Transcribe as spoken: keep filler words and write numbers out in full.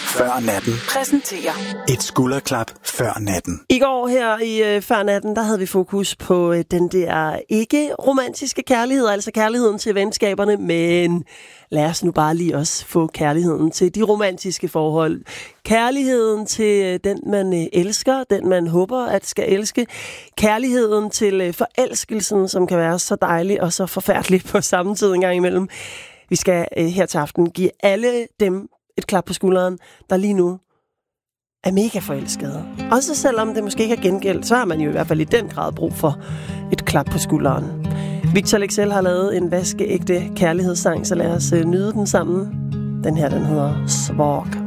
før natten præsenterer et skulderklap før natten. I går her i øh, før natten, der havde vi fokus på øh, den der ikke romantiske kærlighed, altså kærligheden til venskaberne, men lad os nu bare lige også få kærligheden til de romantiske forhold. Kærligheden til øh, den, man øh, elsker, den man håber at skal elske. Kærligheden til øh, forelskelsen, som kan være så dejlig og så forfærdelig på samme tid en gang imellem. Vi skal øh, her til aften give alle dem et klap på skulderen, der lige nu er mega forelskede. Også selvom det måske ikke er gengældt, så har man jo i hvert fald i den grad brug for et klap på skulderen. Victor Leksell har lavet en vaskeægte kærlighedssang, så lad os øh, nyde den sammen. Den her, den hedder Svag.